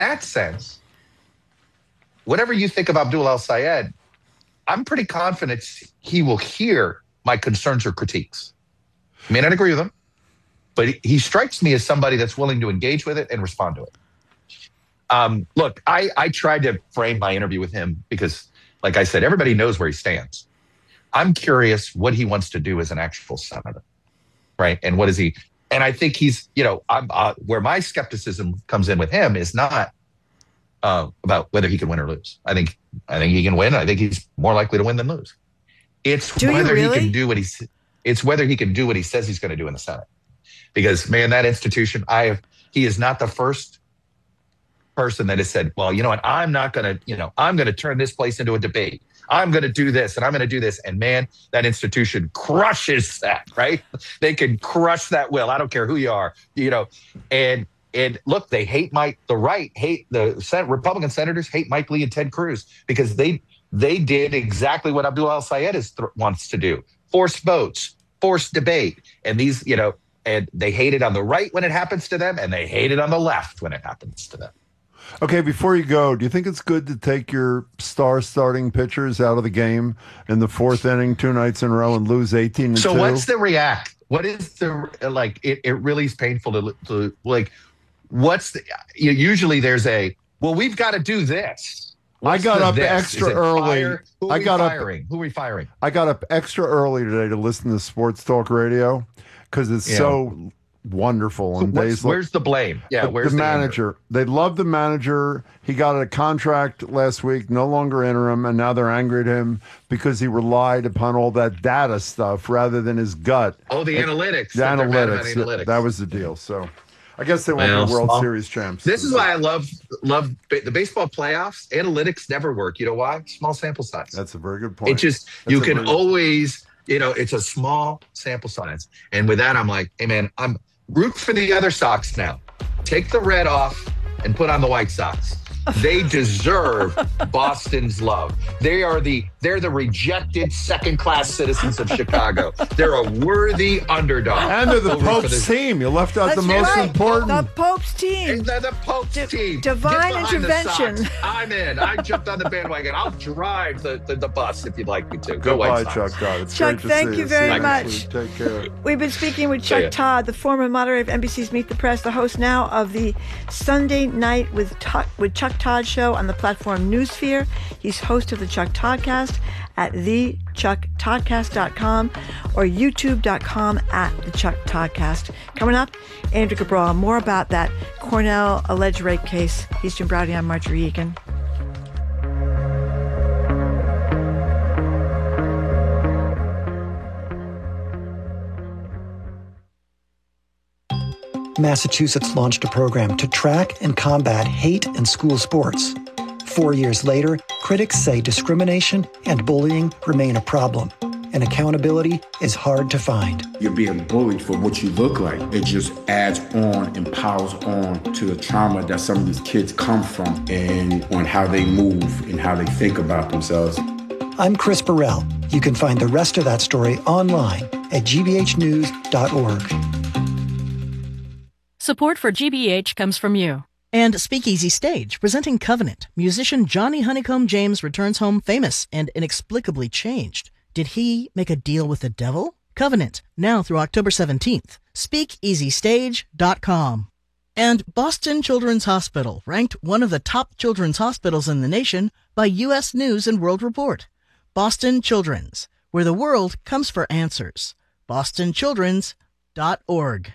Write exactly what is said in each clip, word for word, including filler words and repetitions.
that sense, whatever you think of Abdul El-Sayed, I'm pretty confident he will hear my concerns or critiques. I may not agree with him, but he strikes me as somebody that's willing to engage with it and respond to it. Um, look, I, I tried to frame my interview with him because, like I said, everybody knows where he stands. I'm curious what he wants to do as an actual senator, right? And what is he? And I think he's, you know, I'm, uh, where my skepticism comes in with him is not uh, about whether he can win or lose. I think, I think he can win. I think he's more likely to win than lose. It's do whether really? he can do what he. It's whether he can do what he says he's going to do in the Senate. Because man, that institution, I have. He is not the first person that has said, well, you know what, I'm not going to, you know, I'm going to turn this place into a debate. I'm going to do this and I'm going to do this. And man, that institution crushes that, right? They can crush that will. I don't care who you are, you know, and, and look, they hate Mike, the right hate the Senate, Republican senators hate Mike Lee and Ted Cruz because they, they did exactly what Abdul El-Sayed is th- wants to do. Force votes, force debate. And these, you know, and they hate it on the right when it happens to them and they hate it on the left when it happens to them. Okay, before you go, do you think it's good to take your star starting pitchers out of the game in the fourth inning two nights in a row and lose eighteen to so two? What's the react? What is the, like, it, it really is painful to, to like, what's the, usually there's a, well, we've got to do this. What's I got up this? extra early. Fire? Who are I we got firing? up. Who are we firing? I got up extra early today to listen to Sports Talk Radio because it's Yeah. so wonderful on What's, days like where's the blame? Yeah, the, where's the the manager? anger? They love the manager. He got a contract last week, no longer interim, and now they're angry at him because he relied upon all that data stuff rather than his gut. Oh, the and, analytics. The that they're mad about analytics. analytics. That was the deal. So I guess they won't Well, be World small. Series champs. This is why I love love ba- the baseball playoffs. Analytics never work. You know why? Small sample size. That's a very good point. It just, That's you a can very- always, you know, it's a small sample size. And with that, I'm like, hey, man, I'm root for the other Sox now. Take the red off and put on the White Sox. They deserve Boston's love. They are the they're the rejected second-class citizens of Chicago. They're a worthy underdog. And they're the Root for Pope's this- team. You left out That's the most right. important. The Pope's team. They're the Pope's D- team. divine Get behind the intervention. Sox. I'm in. I jumped on the bandwagon. I'll drive the, the, the bus if you'd like me to. Go Goodbye, White Sox. Chuck Todd. It's Chuck, great to thank see you you. very See you next much. week. Take care. We've been speaking with See Chuck ya. Todd, the former moderator of N B C's Meet the Press, the host now of the Sunday Night with Tuck, with Chuck Todd show on the platform Newsphere. He's host of the Chuck Toddcast at the chuck toddcast dot com or youtube dot com at the Chuck Toddcast. Coming up, Andrew Cabral. More about that Cornell alleged rape case. He's Jim Browdy. I'm Marjorie Egan. Massachusetts launched a program to track and combat hate in school sports. Four years later, critics say discrimination and bullying remain a problem, and accountability is hard to find. You're being bullied for what you look like. It just adds on and piles on to the trauma that some of these kids come from and on how they move and how they think about themselves. I'm Chris Burrell. You can find the rest of that story online at g b h news dot org. Support for G B H comes from you. And Speakeasy Stage, presenting Covenant. Musician Johnny Honeycomb James returns home famous and inexplicably changed. Did he make a deal with the devil? Covenant, now through October seventeenth. speakeasy stage dot com. And Boston Children's Hospital, ranked one of the top children's hospitals in the nation by U S News and World Report. Boston Children's, where the world comes for answers. boston children's dot org.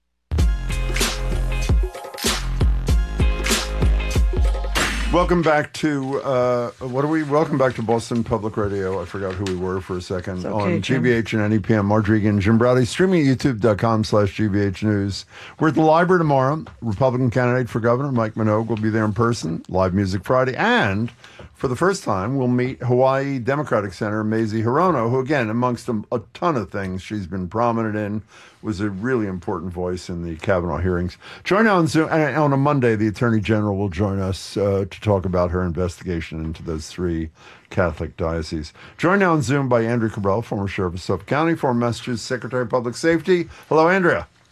Welcome back to uh, what are we? Welcome back to Boston Public Radio. I forgot who we were for a second. Okay, on Jim. G B H and N E P M. Marjorie Egan, Jim Browdy, streaming at youtube dot com slash G B H News. We're at the library tomorrow. Republican candidate for governor Mike Minogue will be there in person. Live Music Friday, and for the first time, we'll meet Hawaii Democratic Senator Mazie Hirono, who, again, amongst a, a ton of things she's been prominent in, was a really important voice in the Kavanaugh hearings. Join on Zoom. And on a Monday, the Attorney General will join us uh, to talk about her investigation into those three Catholic dioceses. Joined now on Zoom by Andrea Cabral, former Sheriff of Suffolk County, former Massachusetts Secretary of Public Safety. Hello, Andrea.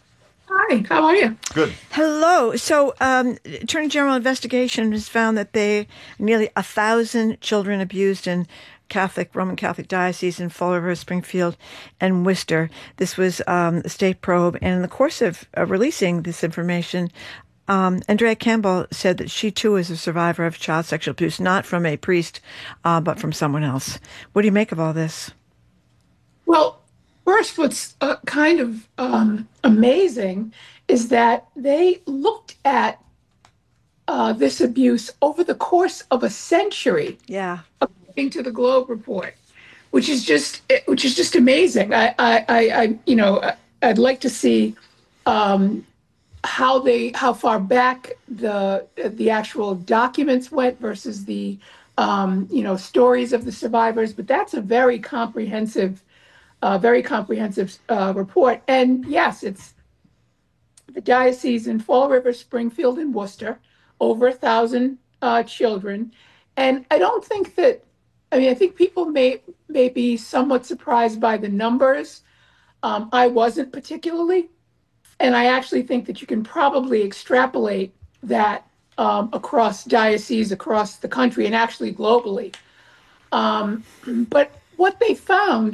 Hi, how are you? Good. Hello. So, um, Attorney General investigation has found that they nearly a thousand children abused in Catholic, Roman Catholic diocese in Fall River, Springfield, and Worcester. This was um, a state probe. And in the course of uh, releasing this information, um, Andrea Campbell said that she too is a survivor of child sexual abuse, not from a priest, uh, but from someone else. What do you make of all this? Well, first, what's uh, kind of um, amazing is that they looked at uh, this abuse over the course of a century. Yeah. According to the Globe report, which is just which is just amazing. I, I, I you know, I'd like to see um, how they how far back the the actual documents went versus the um, you know stories of the survivors. But that's a very comprehensive. A very comprehensive uh, report. And yes, it's the diocese in Fall River, Springfield, and Worcester, over a thousand uh, children. And I don't think that, I mean, I think people may, may be somewhat surprised by the numbers. Um, I wasn't particularly. And I actually think that you can probably extrapolate that um, across dioceses, across the country, and actually globally. Um, but what they found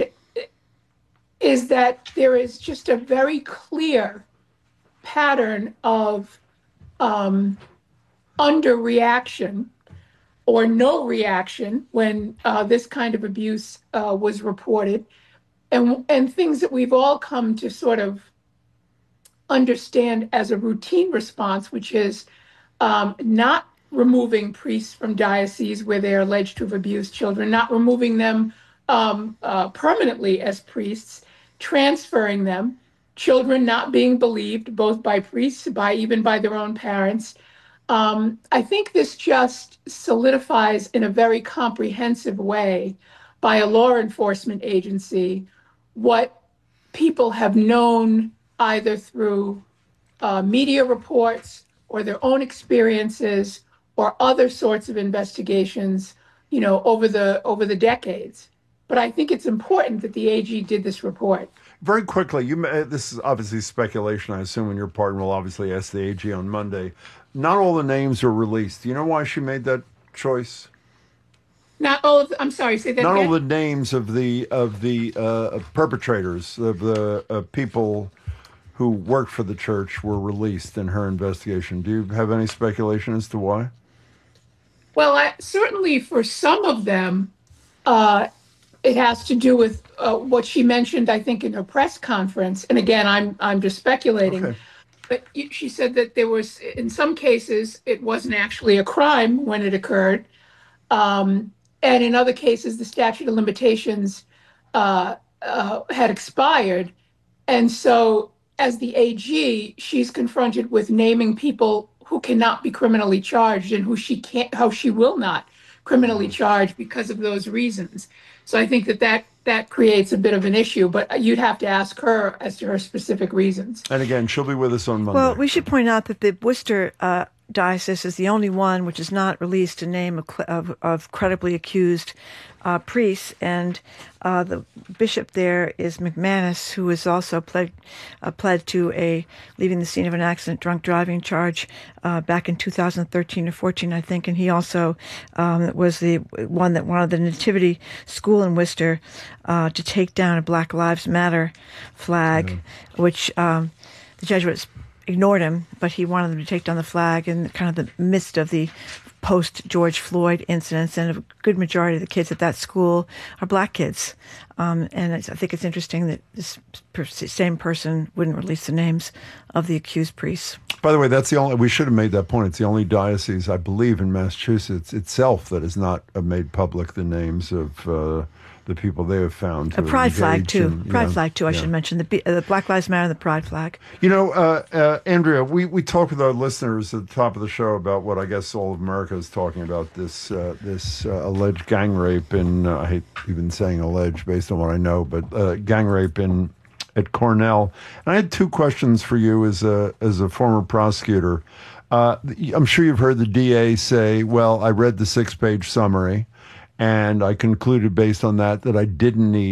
is that there is just a very clear pattern of um, underreaction or no reaction when uh, this kind of abuse uh, was reported, and, and things that we've all come to sort of understand as a routine response, which is um, not removing priests from dioceses where they are alleged to have abused children, not removing them um, uh, permanently as priests, transferring them, children not being believed, both by priests, by even by their own parents. Um, I think this just solidifies in a very comprehensive way by a law enforcement agency what people have known either through uh, media reports or their own experiences or other sorts of investigations, you know, over the over the decades. But I think it's important that the A G did this report. Very quickly, you uh, this is obviously speculation, I assume, and your partner will obviously ask the A G on Monday. Not all the names are released. Do you know why she made that choice? Not all of the, I'm sorry, say that Not again? all the names of the of the uh, perpetrators, of the uh, people who worked for the church were released in her investigation. Do you have any speculation as to why? Well, I, certainly for some of them, uh, it has to do with uh, what she mentioned, I think, in her press conference. And again, I'm I'm just speculating. Okay. But she said that there was, in some cases, it wasn't actually a crime when it occurred. Um, and in other cases, the statute of limitations uh, uh, had expired. And so as the A G, she's confronted with naming people who cannot be criminally charged and who she can't, how she will not criminally charge because of those reasons. So I think that that, that creates a bit of an issue, but you'd have to ask her as to her specific reasons. And again, she'll be with us on Monday. Well, we should point out that the Worcester uh, diocese is the only one which has not released a name of, of, of credibly accused uh, priests, and uh, the bishop there is McManus, who is also pled uh, pled to a leaving the scene of an accident drunk driving charge uh, back in two thousand thirteen or fourteen, I think, and he also um, was the one that wanted the Nativity School in Worcester uh, to take down a Black Lives Matter flag, yeah. which um, the Jesuits ignored him, but he wanted them to take down the flag in kind of the midst of the post-George Floyd incidents, and a good majority of the kids at that school are black kids. Um, and it's, I think it's interesting that this per- same person wouldn't release the names of the accused priests. By the way, that's the only, we should have made that point. It's the only diocese, I believe, in Massachusetts itself that has not made public the names of uh, the people they have found. A pride flag, too. In, pride yeah, flag, too, I yeah. should mention. The, the Black Lives Matter and the pride flag. You know, uh, uh, Andrea, we, we talked with our listeners at the top of the show about what I guess all of America is talking about, this uh, this uh, alleged gang rape in, uh, I hate even saying alleged based on what I know, but uh, gang rape in at Cornell. And I had two questions for you as a, as a former prosecutor. Uh, I'm sure you've heard the D A say, well, I read the six-page summary, and I concluded based on that that I didn't need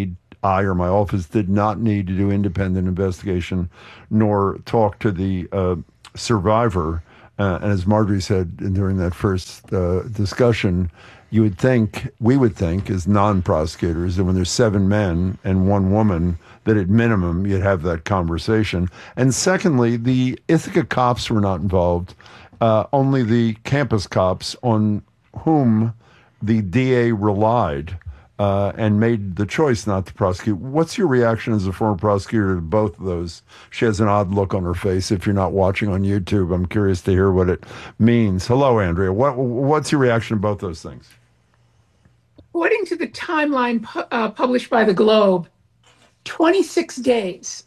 I or my office did not need to do independent investigation nor talk to the uh, survivor. Uh, and as Marjorie said during that first uh, discussion, you would think, we would think as non-prosecutors, that when there's seven men and one woman, that at minimum you'd have that conversation. And secondly, the Ithaca cops were not involved, uh, only the campus cops on whom the D A relied uh, and made the choice not to prosecute. What's your reaction as a former prosecutor to both of those? She has an odd look on her face. If you're not watching on YouTube, I'm curious to hear what it means. Hello, Andrea. What, what's your reaction to both those things? According to the timeline pu- uh, published by the Globe, twenty-six days.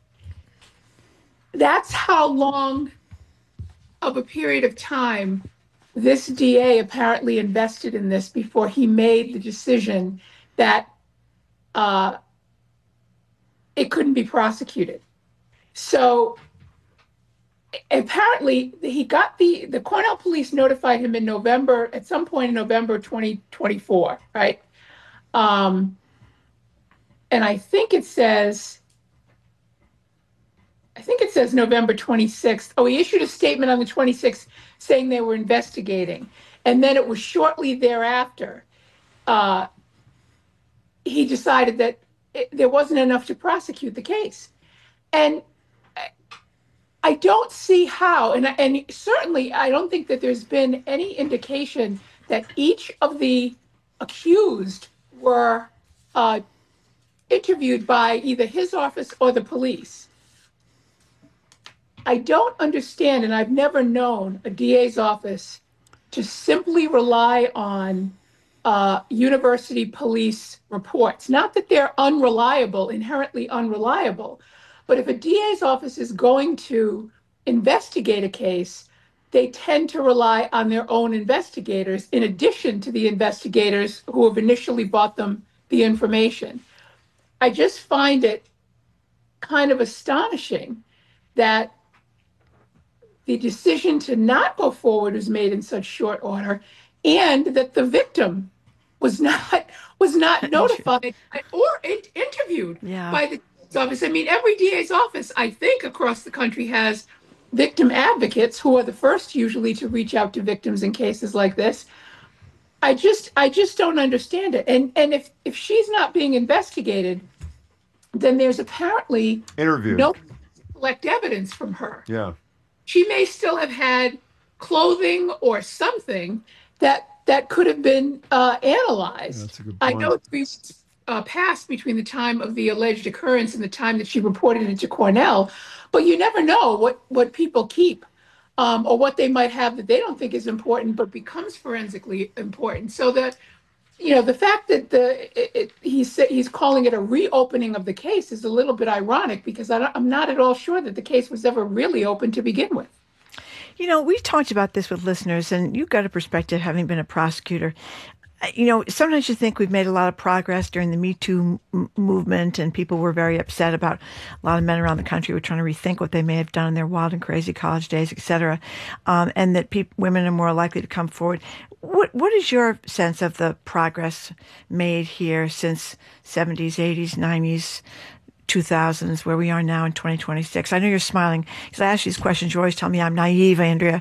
That's how long of a period of time this D A apparently invested in this before he made the decision that uh, it couldn't be prosecuted. So apparently he got the, the Cornell police notified him in November, at some point in November twenty twenty-four, right? Um, and I think it says, I think it says November twenty-sixth. Oh, he issued a statement on the twenty-sixth saying they were investigating. And then it was shortly thereafter, uh, he decided that it, there wasn't enough to prosecute the case. And I don't see how, and, and certainly I don't think that there's been any indication that each of the accused were uh, interviewed by either his office or the police. I don't understand, and I've never known a D A's office to simply rely on uh, university police reports. Not that they're unreliable, inherently unreliable, but if a D A's office is going to investigate a case, they tend to rely on their own investigators in addition to the investigators who have initially brought them the information. I just find it kind of astonishing that the decision to not go forward was made in such short order, and that the victim was not was not notified or in, interviewed Yeah. by the office. I mean, every D A's office, I think, across the country has victim advocates who are the first usually to reach out to victims in cases like this. I just I just don't understand it. And and if if she's not being investigated, then there's apparently Interview. no collect evidence from her. Yeah. She may still have had clothing or something that that could have been uh, analyzed. That's a good I point. know three weeks uh, passed between the time of the alleged occurrence and the time that she reported it to Cornell, but you never know what, what people keep um, or what they might have that they don't think is important but becomes forensically important. So that, you know, the fact that the it, it, he's he's calling it a reopening of the case is a little bit ironic, because I don't, I'm not at all sure that the case was ever really open to begin with. You know, we've talked about this with listeners, and you've got a perspective having been a prosecutor. You know, sometimes you think we've made a lot of progress during the Me Too m- movement, and people were very upset about a lot of men around the country were trying to rethink what they may have done in their wild and crazy college days, et cetera, um, and that pe- women are more likely to come forward. What What is your sense of the progress made here since seventies, eighties, nineties, two thousands, where we are now in twenty twenty-six? I know you're smiling because I ask these questions. You always tell me I'm naive, Andrea.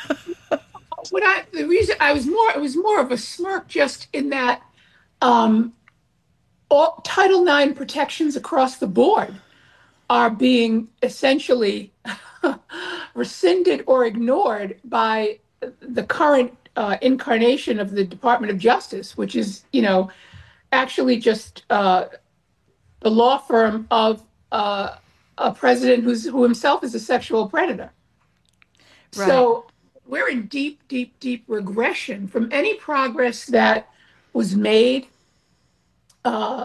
What I the reason I was more it was more of a smirk, just in that um, all Title nine protections across the board are being essentially rescinded or ignored by the current uh, incarnation of the Department of Justice, which is, you know, actually just uh, the law firm of uh, a president who's who himself is a sexual predator. Right. So we're in deep, deep, deep regression from any progress that was made. Uh,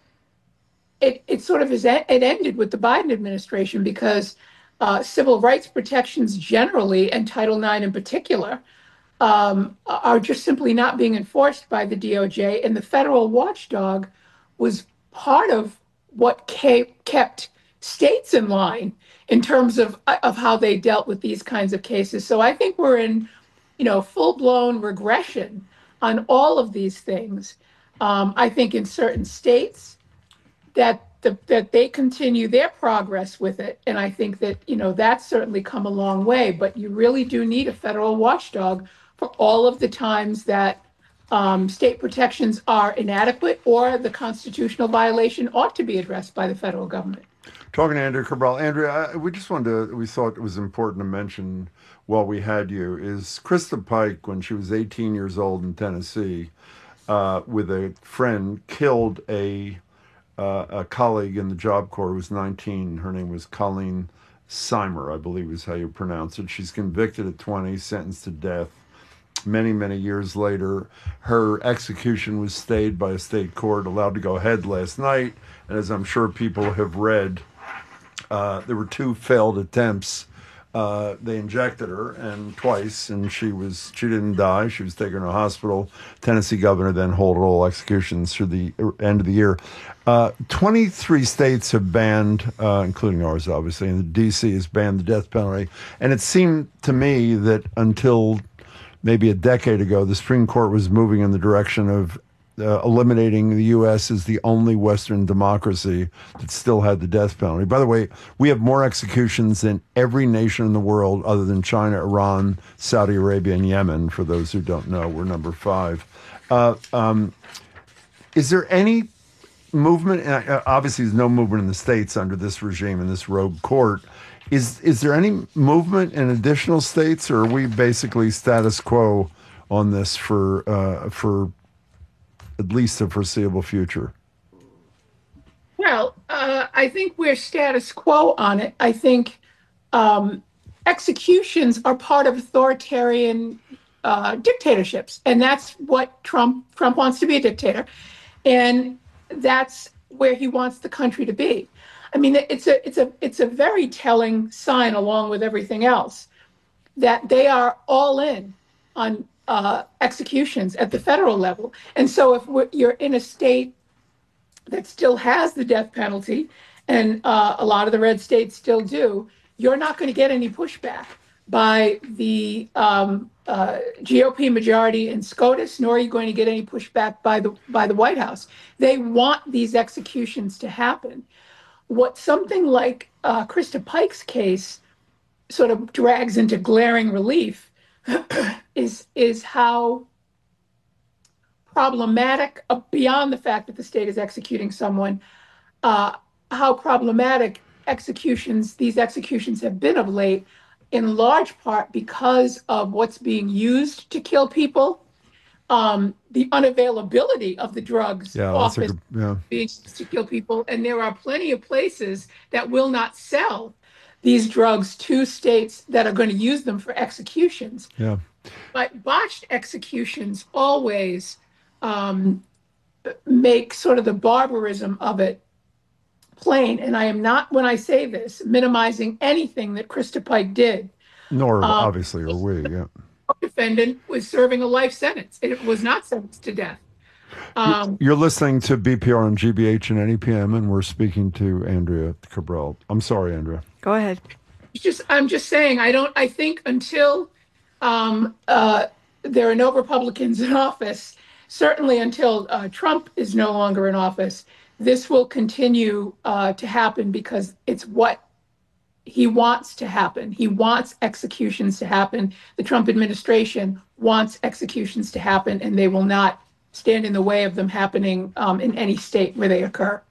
it, it sort of is, it ended with the Biden administration, because uh, civil rights protections generally, and Title nine in particular, um, are just simply not being enforced by the D O J. And the federal watchdog was part of what kept states in line in terms of of how they dealt with these kinds of cases. So I think we're in, you know, full-blown regression on all of these things. Um, I think in certain states, that the, that they continue their progress with it. And I think that, you know, that's certainly come a long way, but you really do need a federal watchdog for all of the times that um, state protections are inadequate or the constitutional violation ought to be addressed by the federal government. Talking to Andrea Cabral. Andrea, I, we just wanted to, we thought it was important to mention while we had you, is Krista Pike, when she was eighteen years old in Tennessee, uh, with a friend, killed a uh, a colleague in the Job Corps who was nineteen. Her name was Colleen Simer, I believe is how you pronounce it. She's convicted at twenty, sentenced to death. Many, many years later, her execution was stayed by a state court, allowed to go ahead last night. And as I'm sure people have read, uh, there were two failed attempts. Uh, they injected her and twice, and she was she didn't die. She was taken to a hospital. Tennessee governor then held all executions through the end of the year. Uh, twenty-three states have banned, uh, including ours, obviously, and D C has banned the death penalty. And it seemed to me that until maybe a decade ago, the Supreme Court was moving in the direction of uh, eliminating the U S as the only Western democracy that still had the death penalty. By the way, we have more executions than every nation in the world other than China, Iran, Saudi Arabia, and Yemen. For those who don't know, we're number five. Uh, um, is there any movement? Uh, obviously, there's no movement in the states under this regime in this rogue court. Is is there any movement in additional states, or are we basically status quo on this for uh, for at least the foreseeable future? Well, uh, I think we're status quo on it. I think um, executions are part of authoritarian uh, dictatorships, and that's what Trump Trump wants to be, a dictator, and that's where he wants the country to be. I mean, it's a it's a it's a very telling sign, along with everything else, that they are all in on uh, executions at the federal level. And so, if we're, you're in a state that still has the death penalty, and uh, a lot of the red states still do, you're not going to get any pushback by the um, uh, G O P majority in SCOTUS, nor are you going to get any pushback by the by the White House. They want these executions to happen. What something like uh, Krista Pike's case sort of drags into glaring relief is is how problematic, uh, beyond the fact that the state is executing someone, uh, how problematic executions, these executions have been of late, in large part because of what's being used to kill people. Um, the unavailability of the drugs yeah, often that's a good, yeah. being used to kill people. And there are plenty of places that will not sell these drugs to states that are going to use them for executions. Yeah. But botched executions always um, make sort of the barbarism of it plain. And I am not, when I say this, minimizing anything that Krista Pike did. Nor, um, obviously, are we, yeah. Defendant was serving a life sentence. It was not sentenced to death. Um, You're listening to B P R on G B H and N E P M, and we're speaking to Andrea Cabral. I'm sorry, Andrea. Go ahead. It's just, I'm just saying, I don't, I think until um, uh, there are no Republicans in office, certainly until uh, Trump is no longer in office, this will continue uh, to happen because it's what he wants to happen. He wants executions to happen. The Trump administration wants executions to happen, and they will not stand in the way of them happening um, in any state where they occur.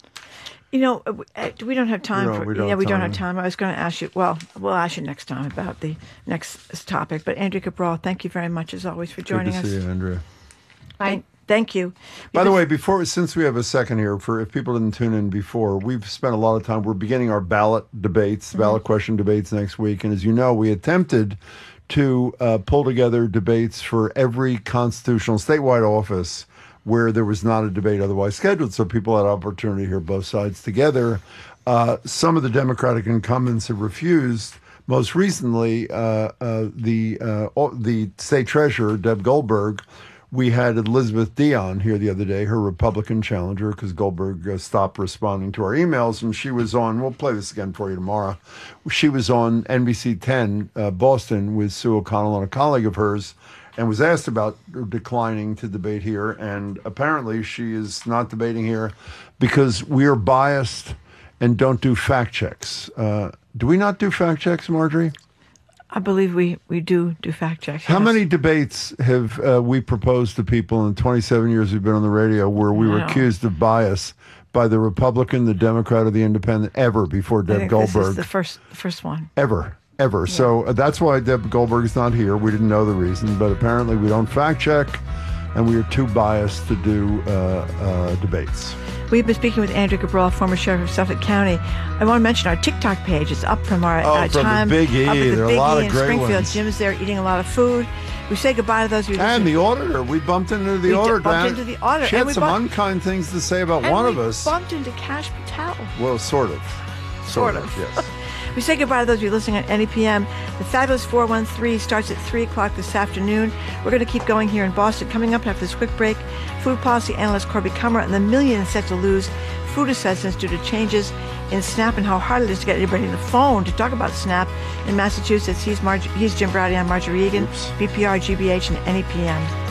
You know, we don't have time we don't, for. we don't yeah, we time. don't have time. I was going to ask you. Well, we'll ask you next time about the next topic. But Andrea Cabral, thank you very much as always for joining Good to us. see you, Andrea. Bye. Thank you. By the way, before since we have a second here, for if people didn't tune in before, we've spent a lot of time. We're beginning our ballot debates, mm-hmm. ballot question debates next week, and as you know, we attempted to uh, pull together debates for every constitutional statewide office where there was not a debate otherwise scheduled, so people had opportunity to hear both sides together. Uh, some of the Democratic incumbents have refused. Most recently, uh, uh, the uh, the state treasurer, Deb Goldberg. We had Elizabeth Dion here the other day, her Republican challenger, because Goldberg uh, stopped responding to our emails, and she was on, we'll play this again for you tomorrow, she was on N B C ten, uh, Boston, with Sue O'Connell and a colleague of hers, and was asked about declining to debate here. And apparently she is not debating here because we are biased and don't do fact checks. Uh, do we not do fact checks, Marjorie? I believe we, we do do fact checks. How yes. many debates have uh, we proposed to people in twenty-seven years we've been on the radio where we were accused of bias by the Republican, the Democrat, or the Independent ever before Deb I think Goldberg? This is the first, the first one. Ever. Ever. Yeah. So uh, that's why Deb Goldberg's not here. We didn't know the reason, but apparently we don't fact check, and we are too biased to do uh, uh, debates. We've been speaking with Andrew Cabral, former sheriff of Suffolk County. I want to mention our TikTok page. It's up from our oh, uh, from time. The Big E. Up at the there are Big a lot E of in great Springfield. ones. Jim is there eating a lot of food. We say goodbye to those of you. And the auditor. We bumped into the we auditor. bumped into the auditor. She had and some bumped, unkind things to say about and one we of us. bumped into Kash Patel. Well, sort of. Sort, sort of. of, yes. We say goodbye to those of you listening at any P M. The Fabulous four one three starts at three o'clock this afternoon. We're going to keep going here in Boston. Coming up after this quick break, food policy analyst Corby Kummer and the millions set to lose food assessments due to changes in SNAP and how hard it is to get anybody on the phone to talk about SNAP in Massachusetts. He's, Marge- he's Jim Browdy. I'm Marjorie Egan, Oops. B P R, G B H, and any P M.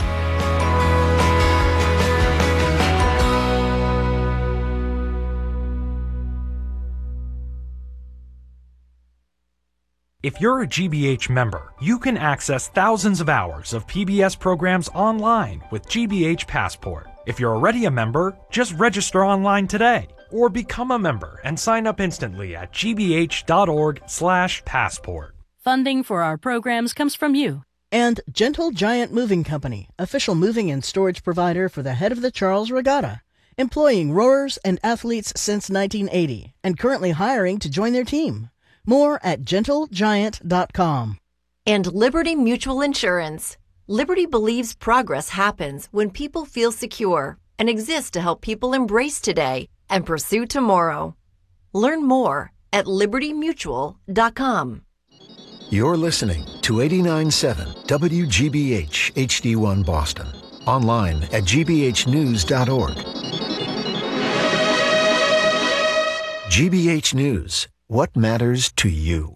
If you're a G B H member, you can access thousands of hours of P B S programs online with G B H Passport. If you're already a member, just register online today or become a member and sign up instantly at gbh.org slash passport. Funding for our programs comes from you. And Gentle Giant Moving Company, official moving and storage provider for the head of the Charles Regatta, employing rowers and athletes since nineteen eighty and currently hiring to join their team. More at gentle giant dot com. And Liberty Mutual Insurance. Liberty believes progress happens when people feel secure and exists to help people embrace today and pursue tomorrow. Learn more at liberty mutual dot com. You're listening to eighty-nine point seven W G B H H D one Boston. Online at g b h news dot org. G B H News. What matters to you?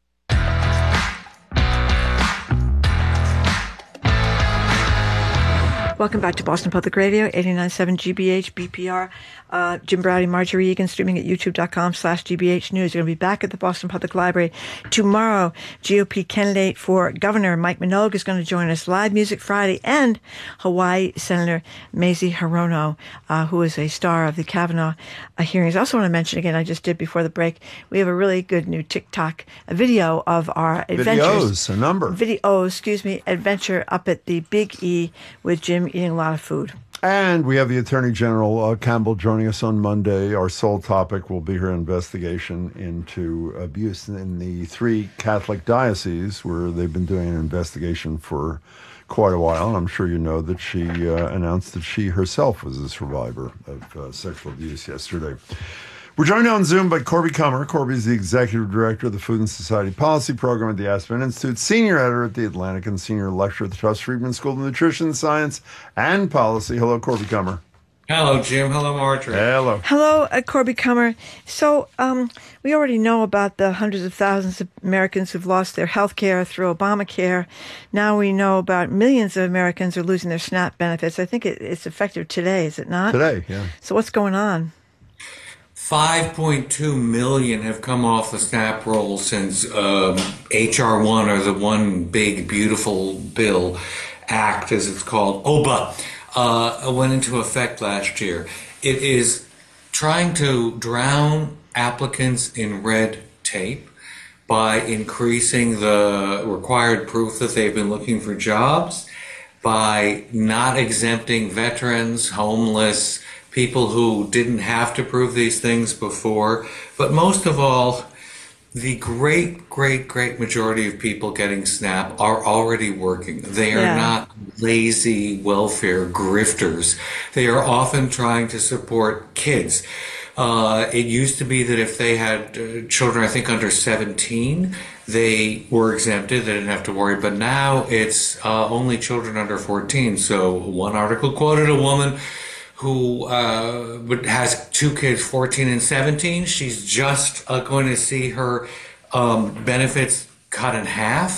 Welcome back to Boston Public Radio, eighty-nine point seven G B H, B P R. Uh, Jim Browdy, Marjorie Egan, streaming at youtube.com slash GBH News. You're going to be back at the Boston Public Library tomorrow. G O P candidate for governor Mike Minogue is going to join us. Live Music Friday, and Hawaii Senator Mazie Hirono, uh, who is a star of the Kavanaugh uh, hearings. I also want to mention again, I just did before the break, we have a really good new TikTok a video of our adventures. Videos, a number. Video, excuse me, adventure up at the Big E with Jim eating a lot of food. And we have the Attorney General uh, Campbell joining us on Monday. Our sole topic will be her investigation into abuse in the three Catholic dioceses where they've been doing an investigation for quite a while. And I'm sure you know that she uh, announced that she herself was a survivor of uh, sexual abuse yesterday. We're joined on Zoom by Corby Kummer. Corby is the Executive Director of the Food and Society Policy Program at the Aspen Institute, Senior Editor at The Atlantic, and Senior Lecturer at the Tufts Friedman School of Nutrition, Science, and Policy. Hello, Corby Kummer. Hello, Jim. Hello, Marjorie. Hello. Hello, uh, Corby Kummer. So um, we already know about the hundreds of thousands of Americans who've lost their health care through Obamacare. Now we know about millions of Americans are losing their SNAP benefits. I think it, it's effective today, is it not? Today, yeah. So what's going on? five point two million have come off the SNAP roll since um, H R one, or the One Big Beautiful Bill Act, as it's called, O B A, uh, went into effect last year. It is trying to drown applicants in red tape by increasing the required proof that they've been looking for jobs, by not exempting veterans, homeless, people who didn't have to prove these things before. But most of all, the great, great, great majority of people getting SNAP are already working. They are yeah. not lazy welfare grifters. They are often trying to support kids. Uh, it used to be that if they had uh, children, I think under seventeen, they were exempted. They didn't have to worry. But now it's uh, only children under fourteen. So one article quoted a woman who uh, has two kids, fourteen and seventeen. She's just uh, going to see her um, benefits cut in half.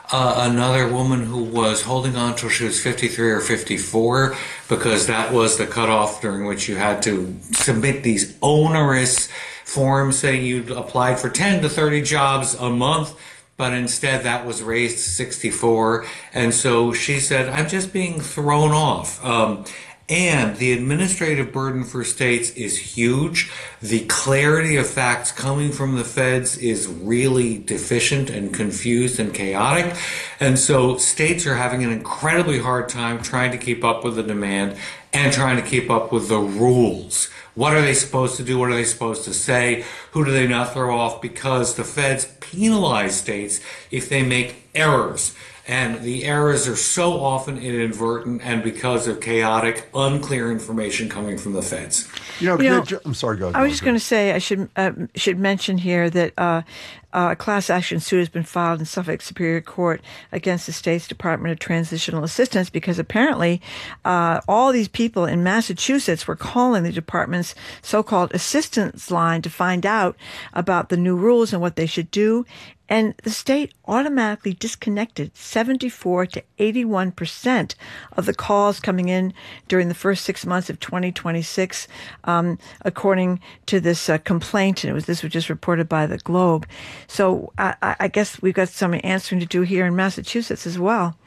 uh, another woman who was holding on till she was fifty-three or fifty-four, because that was the cutoff during which you had to submit these onerous forms saying you'd applied for ten to thirty jobs a month. But instead that was raised to sixty-four. And so she said, I'm just being thrown off. Um, and the administrative burden for states is huge. The clarity of facts coming from the feds is really deficient and confused and chaotic. And so states are having an incredibly hard time trying to keep up with the demand and trying to keep up with the rules. What are they supposed to do? What are they supposed to say? Who do they not throw off? Because the feds penalize states if they make errors. And the errors are so often inadvertent and because of chaotic, unclear information coming from the feds. You know, You know, I'm sorry, go ahead. I was just going to say I should uh, should mention here that uh, uh, a class action suit has been filed in Suffolk Superior Court against the state's Department of Transitional Assistance because apparently uh, all these people in Massachusetts were calling the department's so-called assistance line to find out about the new rules and what they should do. And the state automatically disconnected seventy-four to eighty-one percent of the calls coming in during the first six months of twenty twenty-six, um, according to this uh, complaint. And it was this was just reported by the Globe. So I, I guess we've got some answering to do here in Massachusetts as well.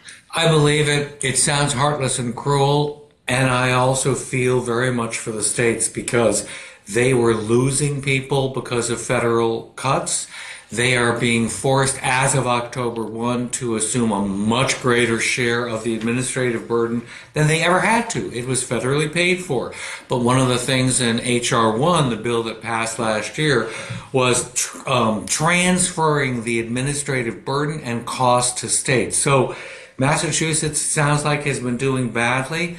I believe it. It sounds heartless and cruel. And I also feel very much for the states because they were losing people because of federal cuts. They are being forced, as of October first, to assume a much greater share of the administrative burden than they ever had to. It was federally paid for. But one of the things in H R one, the bill that passed last year, was tr- um, transferring the administrative burden and cost to states. So Massachusetts sounds like has been doing badly.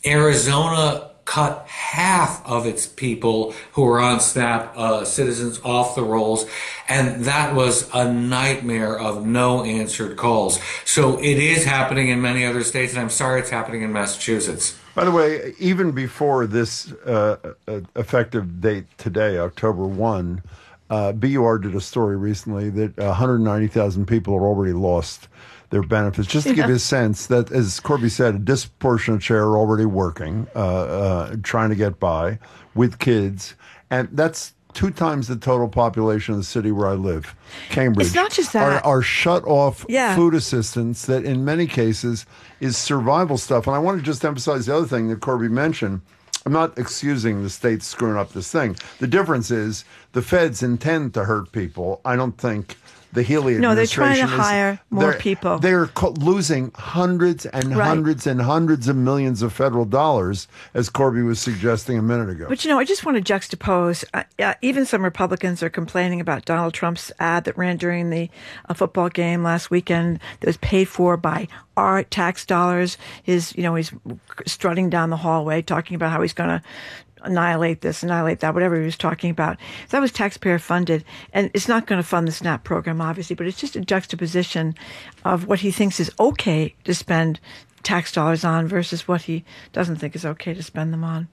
Arizona cut half of its people who were on SNAP uh, citizens off the rolls, and that was a nightmare of no answered calls. So it is happening in many other states, and I'm sorry it's happening in Massachusetts. By the way, even before this uh, uh, effective date today, October first, uh, B U R did a story recently that one hundred ninety thousand people are already lost their benefits. Just to yeah. give you a sense that, as Corby said, a disproportionate share are already working, uh, uh, trying to get by with kids. And that's two times the total population of the city where I live, Cambridge. It's not just that. Are, are shut off yeah. food assistance that in many cases is survival stuff. And I want to just emphasize the other thing that Corby mentioned. I'm not excusing the states screwing up this thing. The difference is the feds intend to hurt people. I don't think the Healy no, administration they're trying to is, hire more they're, people. They're co- losing hundreds and right. hundreds and hundreds of millions of federal dollars, as Corby was suggesting a minute ago. But, you know, I just want to juxtapose. Uh, uh, even some Republicans are complaining about Donald Trump's ad that ran during the uh, football game last weekend that was paid for by our tax dollars. His, you know, he's strutting down the hallway talking about how he's going to annihilate this, annihilate that, whatever he was talking about. That was taxpayer funded. And it's not going to fund the SNAP program, obviously, but it's just a juxtaposition of what he thinks is okay to spend tax dollars on versus what he doesn't think is okay to spend them on.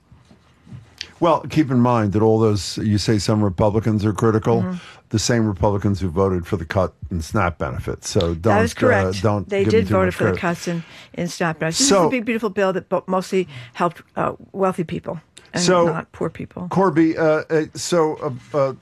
Well, keep in mind that all those, you say some Republicans are critical, mm-hmm. the same Republicans who voted for the cut in SNAP benefits. So don't, that is correct. Uh, don't they give did vote for credit. the cuts in, in SNAP benefits. This so, is a big, beautiful bill that mostly helped uh, wealthy people and so, not poor people. Corby, uh, uh, so uh, uh,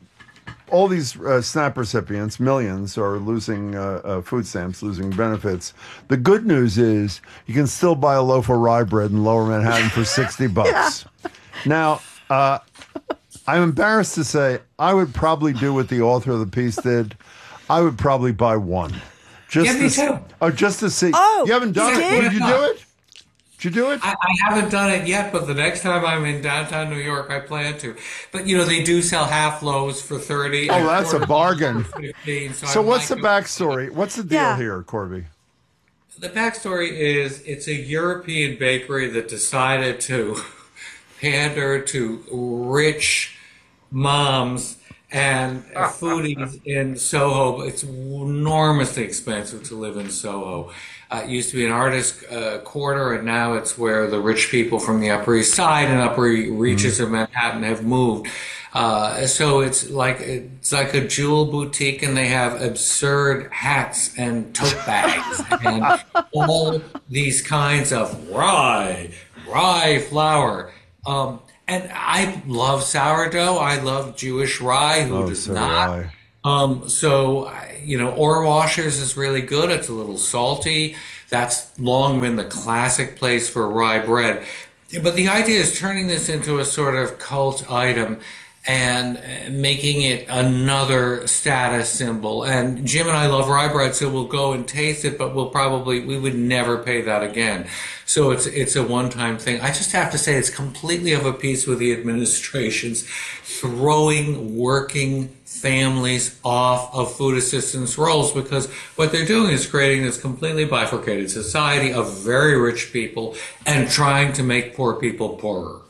all these uh, SNAP recipients, millions, are losing uh, uh, food stamps, losing benefits. The good news is you can still buy a loaf of rye bread in Lower Manhattan for sixty bucks. Yeah. Now, uh, I'm embarrassed to say I would probably do what the author of the piece did. I would probably buy one. Just yeah, to, me too. Oh, just to see. Oh, you haven't done you it? did? Did you do it? Did you do it? I, I haven't done it yet, but the next time I'm in downtown New York, I plan to. But, you know, they do sell half loaves for thirty. Oh, that's a bargain. fifteen, so so what's the go. backstory? What's the deal yeah. here, Corby? The backstory is it's a European bakery that decided to pander to rich moms and foodies in Soho. It's enormously expensive to live in Soho. Uh, it used to be an artist uh, quarter, and now it's where the rich people from the Upper East Side and upper reaches mm-hmm. of Manhattan have moved. Uh, so it's like it's like a jewel boutique, and they have absurd hats and tote bags and all these kinds of rye, rye flour. Um, and I love sourdough. I love Jewish rye. Who Oh, does so do not? I. Um, so, you know, Ore Washers is really good. It's a little salty. That's long been the classic place for rye bread. But the idea is turning this into a sort of cult item and making it another status symbol. And Jim and I love rye bread, so we'll go and taste it, but we'll probably, we would never pay that again. So it's, it's a one-time thing. I just have to say it's completely of a piece with the administration's throwing working families off of food assistance rolls, because what they're doing is creating this completely bifurcated society of very rich people and trying to make poor people poorer.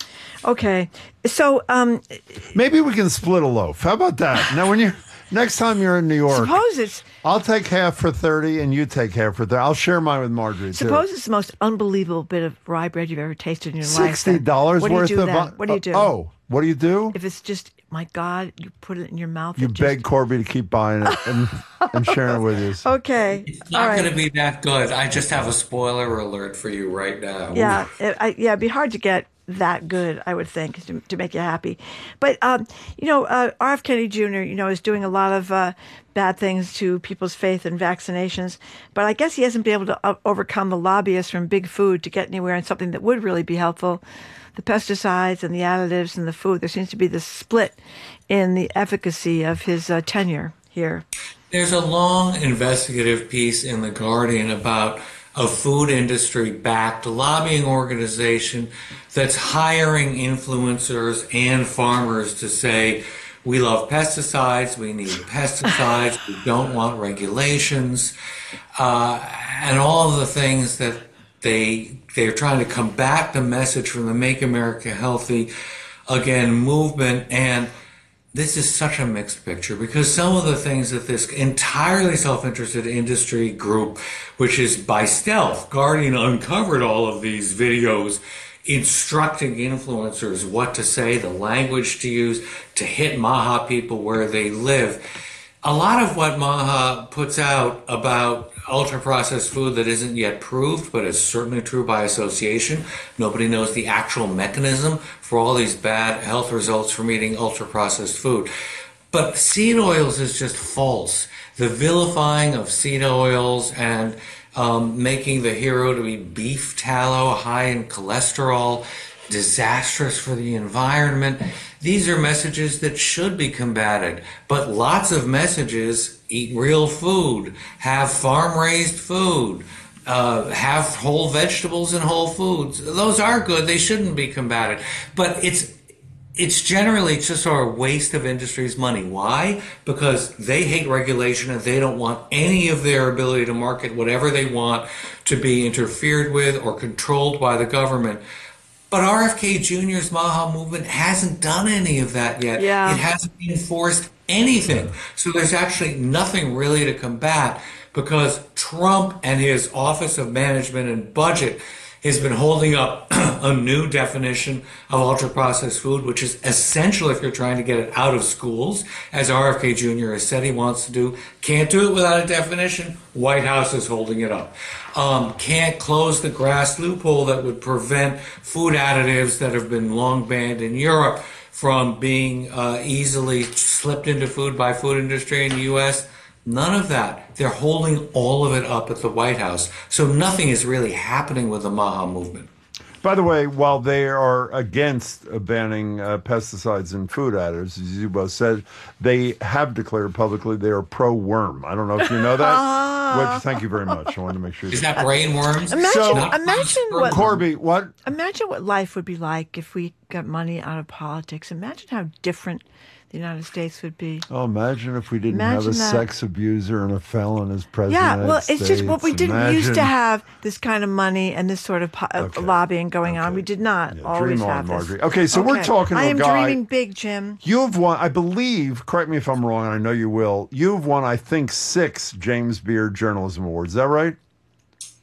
Okay, so um, maybe we can split a loaf. How about that? Now, when you next time you're in New York, suppose it's I'll take half for thirty, and you take half for thirty. I'll share mine with Marjorie. Suppose too. it's the most unbelievable bit of rye bread you've ever tasted in your life. Sixty dollars What do you worth do of. then? What do you do? Oh, what do you do? If it's just, my God, you put it in your mouth. You it beg just... Corby to keep buying it and, and sharing it with you. Okay, it's not right. going to be that good. I just have a spoiler alert for you right now. Yeah, it, I, yeah, it'd be hard to get that good, I would think, to, to make you happy. But, um, you know, uh, R F Kennedy Junior, you know, is doing a lot of uh, bad things to people's faith in vaccinations. But I guess he hasn't been able to uh, overcome the lobbyists from Big Food to get anywhere in something that would really be helpful. The pesticides and the additives in the food. There seems to be this split in the efficacy of his uh, tenure here. There's a long investigative piece in The Guardian about a food industry-backed lobbying organization that's hiring influencers and farmers to say, we love pesticides, we need pesticides, we don't want regulations, uh, and all of the things that they, they're trying to combat the message from the Make America Healthy Again movement. And this is such a mixed picture, because some of the things that this entirely self-interested industry group, which is by stealth, Guardian uncovered all of these videos instructing influencers what to say, the language to use, to hit Maha people where they live. A lot of what Maha puts out about ultra-processed food that isn't yet proved, but is certainly true by association. Nobody knows the actual mechanism for all these bad health results from eating ultra-processed food. But seed oils is just false. The vilifying of seed oils and um, making the hero to be beef tallow, high in cholesterol, disastrous for the environment. These are messages that should be combated, but lots of messages: eat real food, have farm-raised food, uh, have whole vegetables and whole foods. Those are good. They shouldn't be combated. But it's it's generally just sort of waste of industry's money. Why? Because they hate regulation and they don't want any of their ability to market whatever they want to be interfered with or controlled by the government. But R F K Junior's Maha movement hasn't done any of that yet. Yeah. It hasn't enforced anything. So there's actually nothing really to combat, because Trump and his Office of Management and Budget has been holding up a new definition of ultra-processed food, which is essential if you're trying to get it out of schools, as R F K Junior has said he wants to do. Can't do it without a definition. White House is holding it up. Um, can't close the GRAS loophole that would prevent food additives that have been long banned in Europe from being uh, easily slipped into food by food industry in the U S. None of that. They're holding all of it up at the White House. So nothing is really happening with the Maha movement. By the way, while they are against uh, banning uh, pesticides and food additives, as you both said, they have declared publicly they are pro-worm. I don't know if you know that. Which, thank you very much. I wanted to make sure. Is that brain worms? Imagine, So- imagine what Corby, what? imagine what life would be like if we got money out of politics. Imagine how different the United States would be. Oh, imagine if we didn't Imagine have a that. sex abuser and a felon as president. Yeah, of the well, United it's just what we States. didn't used to Imagine- have this kind of money and this sort of po- uh, Okay. lobbying going on. We did not always Dream on, have this. Marjorie. Okay, so we're talking to I a am guy- dreaming big, Jim. You have won, I believe, correct me if I'm wrong, and I know you will, you've won, I think, six James Beard Journalism Awards. Is that right?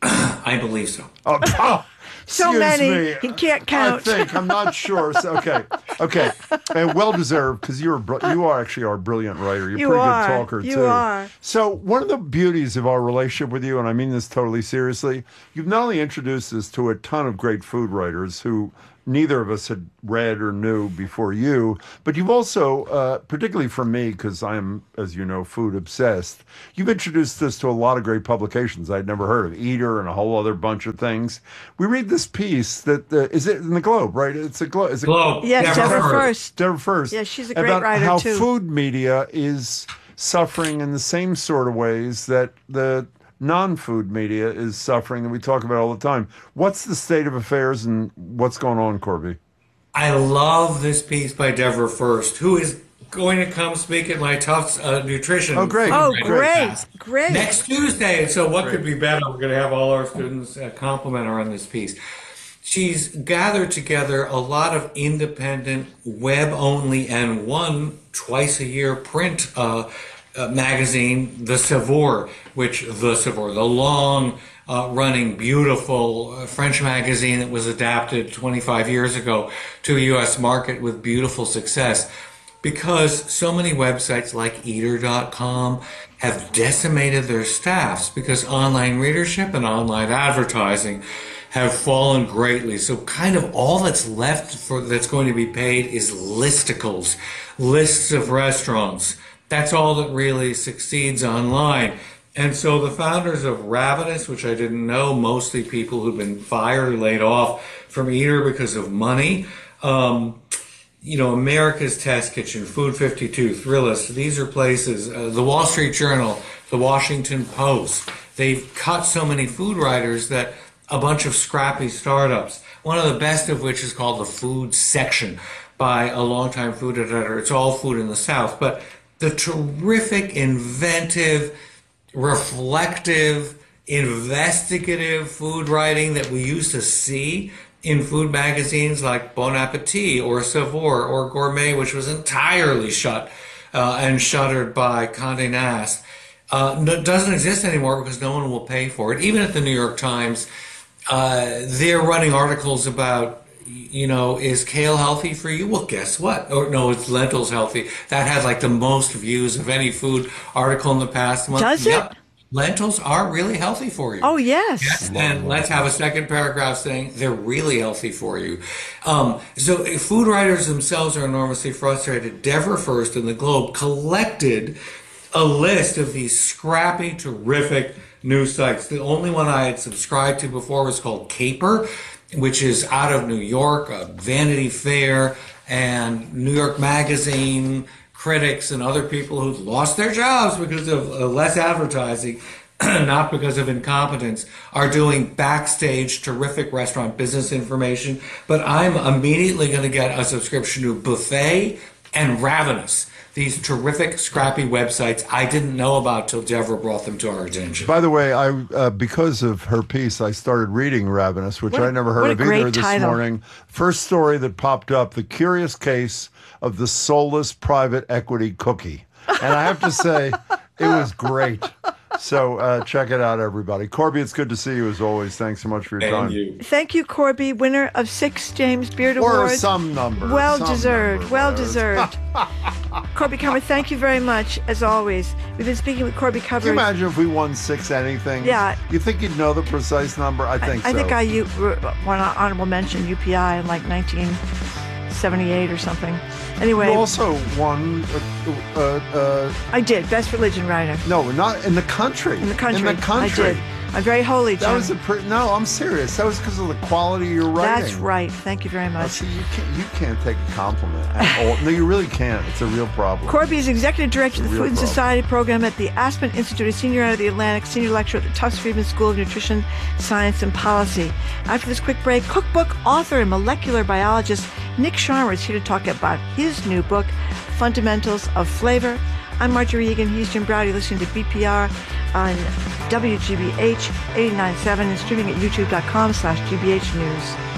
I believe so. Oh, oh so excuse many, me. he can't count. I think I'm not sure. So, okay, okay, and well deserved because you're br- you are actually our brilliant writer. You're a You pretty are. good talker You too. are. So one of the beauties of our relationship with you, and I mean this totally seriously, you've not only introduced us to a ton of great food writers who neither of us had read or knew before you, but you've also, uh, particularly for me, because I'm, as you know, food obsessed, you've introduced us to a lot of great publications I'd never heard of, Eater and a whole other bunch of things. We read this piece that, uh, is it in the Globe, right? It's a Globe. Is it Globe. Yes, Deborah Deborah First. First. Deborah First. Yeah, she's a great about writer, how too. food media is suffering in the same sort of ways that the non-food media is suffering that we talk about all the time. What's the state of affairs and what's going on, Corby? I love this piece by Deborah First, who is going to come speak at my Tufts uh, Nutrition. Oh, great. Oh, Food great, class great. Next Tuesday. So what could be better? We're going to have all our students uh, compliment her on this piece. She's gathered together a lot of independent, web-only, and one twice-a-year print uh, uh, magazine, The Savoir, which The Savoir, the long Uh, running, beautiful uh, French magazine that was adapted twenty-five years ago to a U S market with beautiful success, because so many websites like eater dot com have decimated their staffs because online readership and online advertising have fallen greatly. So kind of all that's left for that's going to be paid is listicles, lists of restaurants. That's all that really succeeds online. And so the founders of Ravenous, which I didn't know, mostly people who've been fired or laid off from Eater because of money, um, you know, America's Test Kitchen, Food fifty-two, Thrillist, these are places, uh, the Wall Street Journal, the Washington Post, they've cut so many food writers that a bunch of scrappy startups, one of the best of which is called The Food Section by a longtime food editor. It's all food in the South, but the terrific, inventive, reflective, investigative food writing that we used to see in food magazines like Bon Appetit or Savoir or Gourmet, which was entirely shut uh, and shuttered by Condé Nast, uh, no, doesn't exist anymore because no one will pay for it. Even at the New York Times, uh, they're running articles about, you know, is kale healthy for you? Well, guess what? Or no, it's lentils healthy. That had like the most views of any food article in the past month. Does it? Yep. Lentils are really healthy for you. Oh, yes. Yes, and let's have a second paragraph saying they're really healthy for you. Um, so food writers themselves are enormously frustrated. Deborah First and the Globe collected a list of these scrappy, terrific news sites. The only one I had subscribed to before was called Caper, which is out of New York, uh, Vanity Fair and New York Magazine critics and other people who've lost their jobs because of uh, less advertising, not because of incompetence, are doing backstage terrific restaurant business information. But I'm immediately going to get a subscription to Buffet and Ravenous, these terrific, scrappy websites I didn't know about till Deborah brought them to our attention. By the way, I uh, because of her piece, I started reading Ravenous, which What a- I never heard what a of either great this title. morning. First story that popped up, The Curious Case of the Soulless Private Equity Cookie. And I have to say, it was great. So uh, check it out, everybody. Corby, it's good to see you as always. Thanks so much for your time. Thank you. Thank you, Corby, winner of six James Beard Or Awards. some number. Well some deserved. number, Well whatever. deserved. Corby Cover, thank you very much, as always. We've been speaking with Corby Cover. Can you imagine if we won six anything? Yeah. You think you'd know the precise number? I think I so. think I u- won an honorable mention U P I in like nineteen seventy-eight or something. Anyway, You also won. Uh, uh, uh, I did best religion writer no, not in the country. in the country. In the country. I did. I'm very holy, Jim. That was a pre- no. I'm serious. That was because of the quality of your writing. That's right. Thank you very Now, much. see, you can't. You can't take a compliment at all. No, you really can't. It's a real problem. Corby is executive director of the Real Food and problem. Society program at the Aspen Institute, a senior out of the Atlantic, senior lecturer at the Tufts Friedman School of Nutrition, Science, and Policy. After this quick break, cookbook author and molecular biologist Nick Sharma is here to talk about his new book, Fundamentals of Flavor. I'm Marjorie Egan. He's Jim Browdy, listening to B P R on W G B H eighty-nine point seven and streaming at youtube.com slash GBH News.